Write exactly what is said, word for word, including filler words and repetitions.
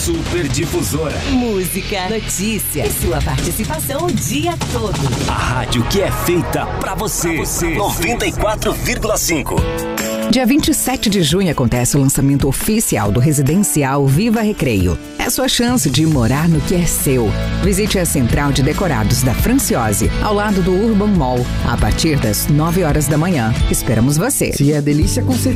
Super Difusora. Música, notícia e sua participação o dia todo. A rádio que é feita pra você. Pra você. noventa e quatro vírgula cinco. Dia vinte e sete de junho acontece o lançamento oficial do residencial Viva Recreio. É sua chance de morar no que é seu. Visite a Central de Decorados da Franciose, ao lado do Urban Mall, a partir das nove horas da manhã. Esperamos você. Se é delícia com